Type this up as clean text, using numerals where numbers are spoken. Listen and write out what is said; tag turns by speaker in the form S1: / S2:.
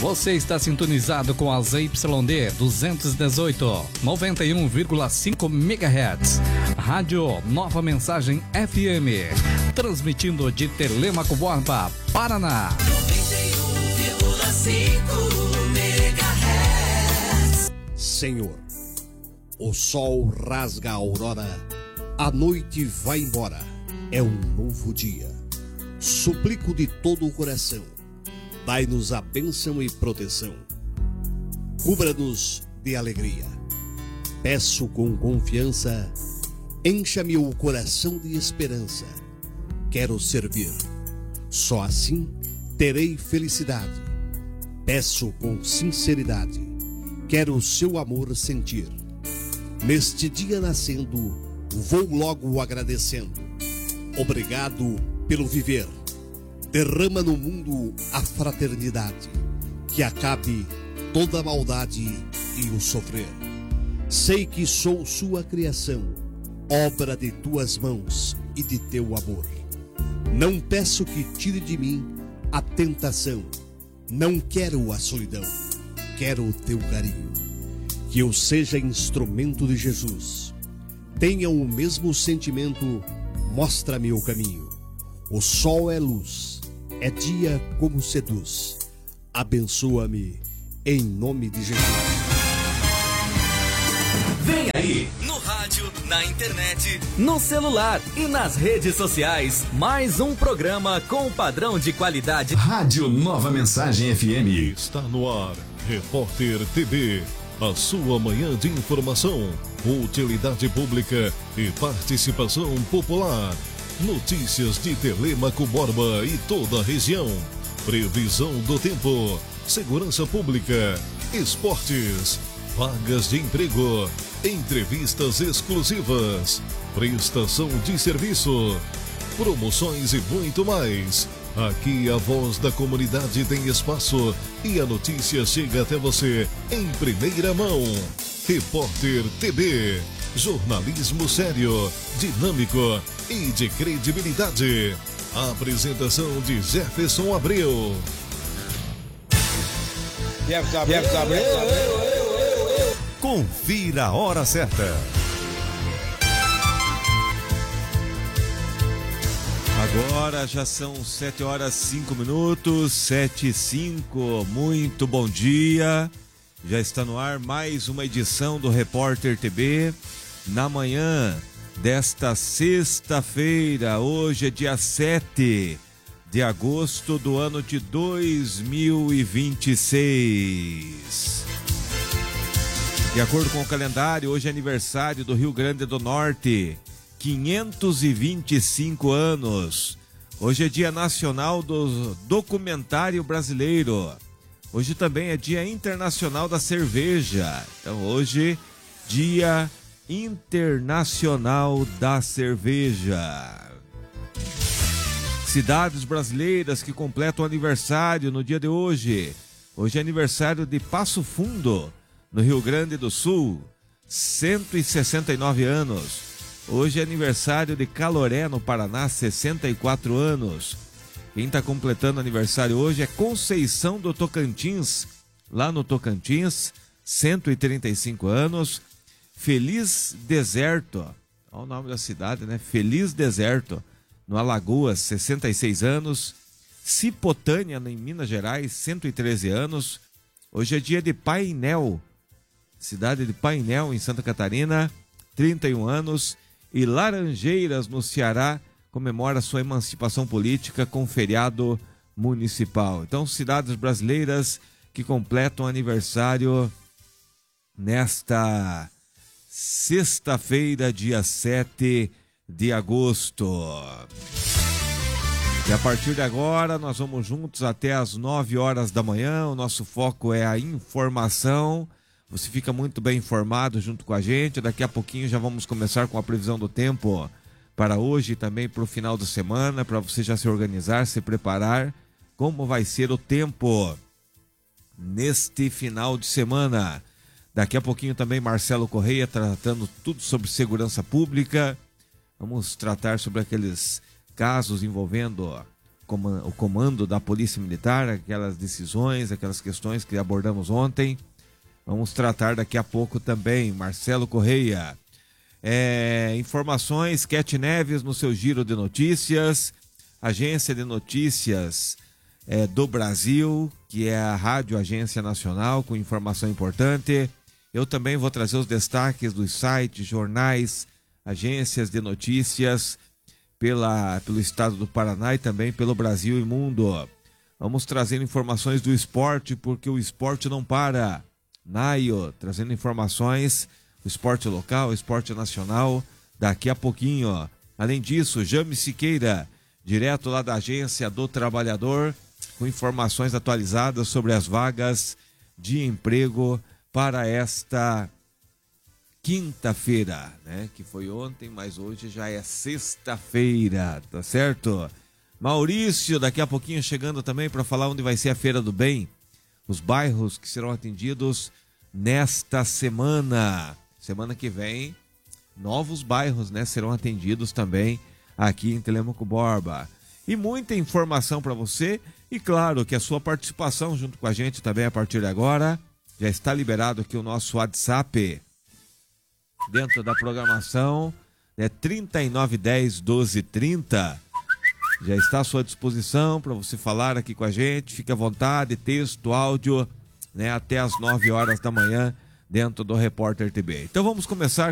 S1: Você está sintonizado com a ZYD 218, 91,5 MHz. Rádio Nova Mensagem FM. Transmitindo de Telêmaco Borba, Paraná.
S2: 91,5 MHz.
S3: Senhor, o sol rasga a aurora, a noite vai embora, é um novo dia. Suplico de todo o coração, dai-nos a bênção e proteção. Cubra-nos de alegria. Peço com confiança, encha-me o coração de esperança. Quero servir, só assim terei felicidade. Peço com sinceridade, quero o seu amor sentir. Neste dia nascendo, vou logo agradecendo. Obrigado pelo viver. Derrama no mundo a fraternidade, que acabe toda a maldade e o sofrer. Sei que sou sua criação, obra de tuas mãos e de teu amor. Não peço que tire de mim a tentação, não quero a solidão, quero o teu carinho. Que eu seja instrumento de Jesus. Tenha o mesmo sentimento, mostra-me o caminho. O sol é luz, é dia como seduz. Abençoa-me em nome de Jesus.
S4: Vem aí, no rádio, na internet, no celular e nas redes sociais, mais um programa com padrão de qualidade.
S5: Rádio Nova Mensagem FM.
S6: Está no ar, Repórter TV, a sua manhã de informação, utilidade pública e participação popular. Notícias de Telêmaco Borba e toda a região. Previsão do tempo, segurança pública, esportes, vagas de emprego, entrevistas exclusivas, prestação de serviço, promoções e muito mais. Aqui a voz da comunidade tem espaço e a notícia chega até você em primeira mão. Repórter TV, jornalismo sério, dinâmico e de credibilidade. A apresentação de Jefferson Abreu.
S7: Confira a hora certa. Agora já são 7 horas 5 minutos, 7h05. Muito bom dia. Já está no ar mais uma edição do Repórter TV. Na manhã desta sexta-feira, hoje é dia 7 de agosto do ano de 2026. De acordo com o calendário, hoje é aniversário do Rio Grande do Norte, 525 anos. Hoje é Dia Nacional do Documentário Brasileiro. Hoje também é Dia Internacional da Cerveja. Então hoje, Dia Internacional da Cerveja. Cidades brasileiras que completam aniversário no dia de hoje. Hoje é aniversário de Passo Fundo, no Rio Grande do Sul, 169 anos. Hoje é aniversário de Caloré, no Paraná, 64 anos. Quem está completando aniversário hoje é Conceição do Tocantins, lá no Tocantins, 135 anos. Feliz Deserto, olha o nome da cidade, né? Feliz Deserto, no Alagoas, 66 anos. Cipotânea, em Minas Gerais, 113 anos. Hoje é dia de Painel, cidade de Painel, em Santa Catarina, 31 anos. E Laranjeiras, no Ceará, comemora sua emancipação política com feriado municipal. Então, cidades brasileiras que completam aniversário nesta sexta-feira, dia 7 de agosto. E a partir de agora, nós vamos juntos até às 9 horas da manhã. O nosso foco é a informação. Você fica muito bem informado junto com a gente. Daqui a pouquinho já vamos começar com a previsão do tempo para hoje e também para o final da semana, para você já se organizar, se preparar. Como vai ser o tempo neste final de semana? Daqui a pouquinho também Marcelo Correia tratando tudo sobre segurança pública. Vamos tratar sobre aqueles casos envolvendo o comando da Polícia Militar, aquelas decisões, aquelas questões que abordamos ontem. Vamos tratar daqui a pouco também. Marcelo Correia. Informações, Cat Neves no seu giro de notícias. Agência de Notícias do Brasil, que é a Rádio Agência Nacional, com informação importante. Eu também vou trazer os destaques dos sites, jornais, agências de notícias pelo estado do Paraná e também pelo Brasil e mundo. Vamos trazer informações do esporte, porque o esporte não para. Naio, trazendo informações do esporte local, esporte nacional, daqui a pouquinho. Além disso, Jaime Siqueira, direto lá da Agência do Trabalhador, com informações atualizadas sobre as vagas de emprego para esta quinta-feira, né? Que foi ontem, mas hoje já é sexta-feira, tá certo? Maurício, daqui a pouquinho chegando também para falar onde vai ser a Feira do Bem, os bairros que serão atendidos nesta semana. Semana que vem, novos bairros, né, serão atendidos também aqui em Telêmaco Borba. E muita informação para você e claro que a sua participação junto com a gente também a partir de agora. Já está liberado aqui o nosso WhatsApp dentro da programação, 3910-1230. Já está à sua disposição para você falar aqui com a gente. Fique à vontade, texto, áudio, né, até as 9 horas da manhã dentro do Repórter TB. Então vamos começar